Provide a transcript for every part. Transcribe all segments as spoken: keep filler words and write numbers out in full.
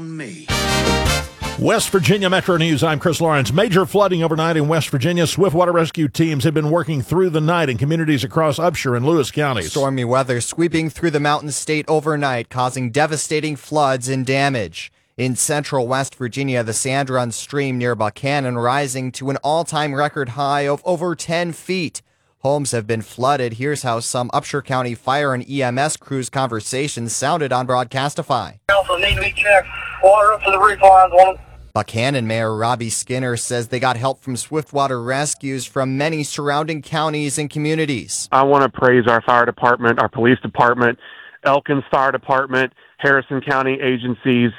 Me. West Virginia Metro News, I'm Chris Lawrence. Major flooding overnight in West Virginia. Swiftwater rescue teams have been working through the night in communities across Upshur and Lewis counties. Stormy weather sweeping through the Mountain State overnight, causing devastating floods and damage. In central West Virginia, the Sand Run stream near Buchanan rising to an all-time record high of over ten feet. Homes have been flooded. Here's how some Upshur County Fire and E M S crews' conversations sounded on Broadcastify. Also need to be checked. Water up to the roof lines. Buchanan Mayor Robbie Skinner says they got help from Swiftwater rescues from many surrounding counties and communities. I want to praise our fire department, our police department, Elkins Fire Department, Harrison County agencies,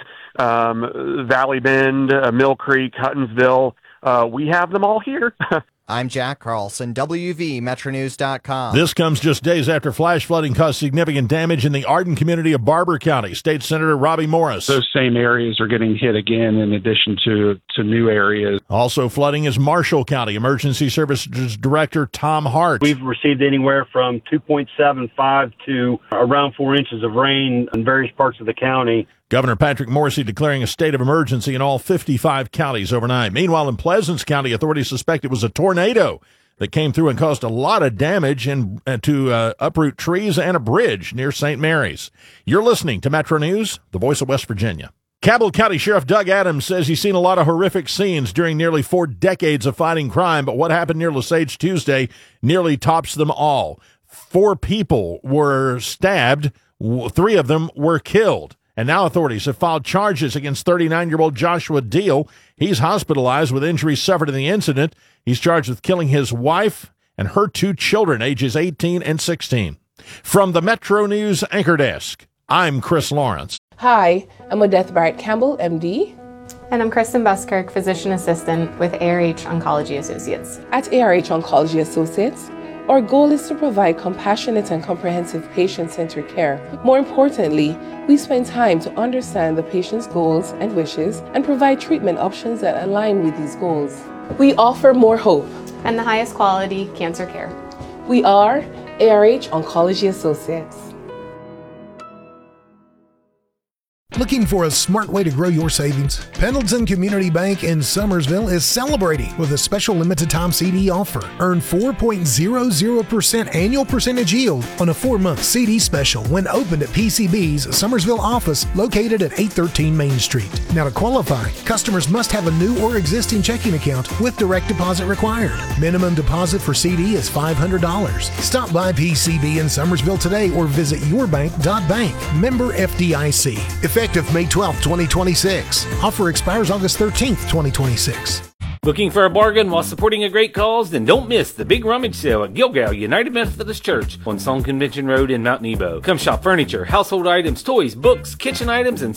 um, Valley Bend, uh, Mill Creek, Huttonsville. Uh, we have them all here. I'm Jack Carlson, W V Metro News dot com. This comes just days after flash flooding caused significant damage in the Arden community of Barber County. State Senator Robbie Morris. Those same areas are getting hit again in addition to, to new areas. Also flooding is Marshall County. Emergency Services Director Tom Hart. We've received anywhere from two point seven five to around four inches of rain in various parts of the county. Governor Patrick Morrisey declaring a state of emergency in all fifty-five counties overnight. Meanwhile, in Pleasants County, authorities suspect it was a tornado that came through and caused a lot of damage and uh, to uh, uproot trees and a bridge near Saint Mary's. You're listening to Metro News, the voice of West Virginia. Cabell County Sheriff Doug Adams says he's seen a lot of horrific scenes during nearly four decades of fighting crime, but what happened near Lesage Tuesday nearly tops them all. Four people were stabbed, three of them were killed. And now authorities have filed charges against thirty-nine-year-old Joshua Deal. He's hospitalized with injuries suffered in the incident. He's charged with killing his wife and her two children, ages eighteen and sixteen. From the Metro News Anchor Desk, I'm Chris Lawrence. Hi, I'm Odette Barrett Campbell, M D. And I'm Kristen Buskirk, Physician Assistant with A R H Oncology Associates. At A R H Oncology Associates, our goal is to provide compassionate and comprehensive patient-centered care. More importantly, we spend time to understand the patient's goals and wishes and provide treatment options that align with these goals. We offer more hope and the highest quality cancer care. We are A R H Oncology Associates. Looking for a smart way to grow your savings? Pendleton Community Bank in Summersville is celebrating with a special limited time C D offer. Earn four point zero zero percent annual percentage yield on a four-month C D special when opened at P C B's Summersville office located at eight thirteen Main Street. Now to qualify, customers must have a new or existing checking account with direct deposit required. Minimum deposit for C D is five hundred dollars. Stop by P C B in Summersville today or visit yourbank dot bank. Member F D I C. Effective May twelfth, twenty twenty-six. Offer expires August thirteenth, twenty twenty-six. Looking for a bargain while supporting a great cause? Then don't miss the big rummage sale at Gilgal United Methodist Church on Song Convention Road in Mount Nebo. Come shop furniture, household items, toys, books, kitchen items, and